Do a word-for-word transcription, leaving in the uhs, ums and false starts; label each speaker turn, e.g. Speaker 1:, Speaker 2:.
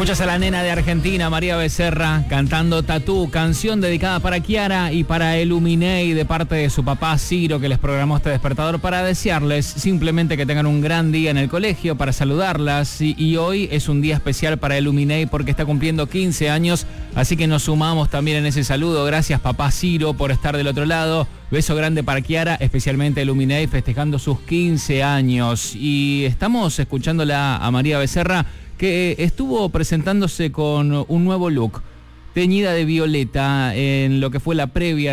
Speaker 1: Escuchas a la nena de Argentina, María Becerra, cantando Tatú, canción dedicada para Kiara y para Eluminei de parte de su papá Ciro, que les programó este despertador para desearles simplemente que tengan un gran día en el colegio, para saludarlas. Y, y hoy es un día especial para Eluminei porque está cumpliendo quince años, así que nos sumamos también en ese saludo. Gracias, papá Ciro, por estar del otro lado. Beso grande para Kiara, especialmente Eluminei, festejando sus quince años. Y estamos escuchándola a María Becerra, que estuvo presentándose con un nuevo look, teñida de violeta, en lo que fue la previa